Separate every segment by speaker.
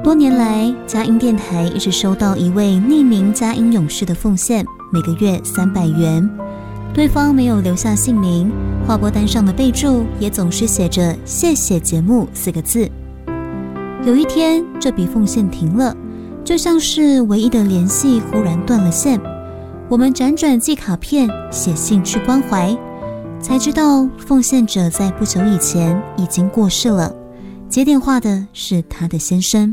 Speaker 1: 多年来，佳音电台一直收到一位匿名佳音勇士的奉献，每个月300元。对方没有留下姓名，划拨单上的备注也总是写着“谢谢节目”4个字。有一天，这笔奉献停了，就像是唯一的联系忽然断了线。我们辗转寄卡片、写信去关怀，才知道奉献者在不久以前已经过世了，接电话的是他的先生。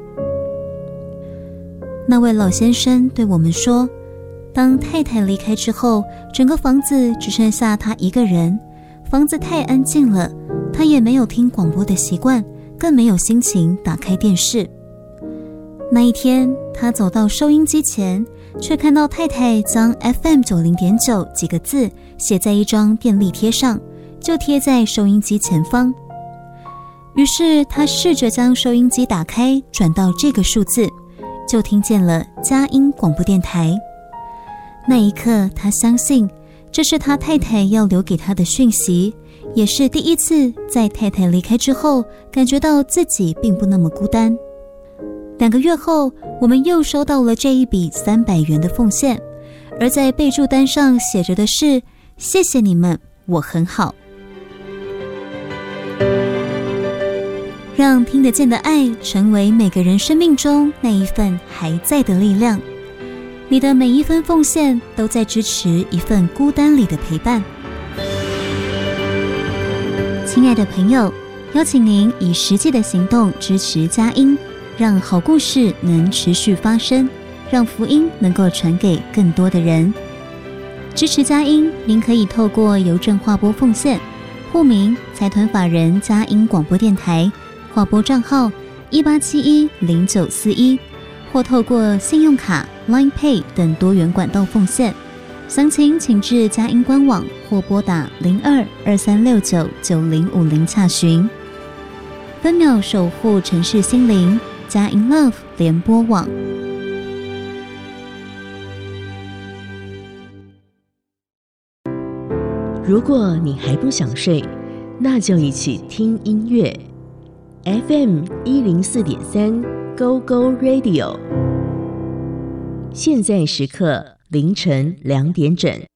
Speaker 1: 那位老先生对我们说，当太太离开之后，整个房子只剩下他一个人，房子太安静了，他也没有听广播的习惯，更没有心情打开电视。那一天，他走到收音机前，却看到太太将 FM90.9 几个字写在一张便利贴上，就贴在收音机前方。于是他试着将收音机打开，转到这个数字，就听见了佳音广播电台。那一刻，他相信这是他太太要留给他的讯息，也是第一次在太太离开之后，感觉到自己并不那么孤单。2个月后，我们又收到了这一笔300元的奉献，而在备注单上写着的是“谢谢你们，我很好”。让听得见的爱成为每个人生命中那一份还在的力量。你的每一分奉献都在支持一份孤单里的陪伴。亲爱的朋友，邀请您以实际的行动支持佳音，让好故事能持续发生，让福音能够传给更多的人。支持佳音，您可以透过邮政划拨奉献，户名财团法人佳音广播电台，划拨账号18710941，或透过信用卡、Line Pay 等多元管道奉献。详情请至佳音官网或拨打0223699050洽询。分秒守护城市心灵，佳音 Love 联播网。
Speaker 2: 如果你还不想睡，那就一起听音乐。FM104.3 Go Go Radio， 现在时刻凌晨2点整。